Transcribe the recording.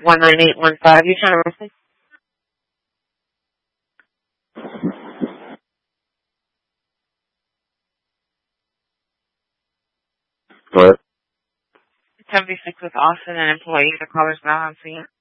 19815. You trying to replace? What? 76 with Austin, an employee. The caller's now on scene.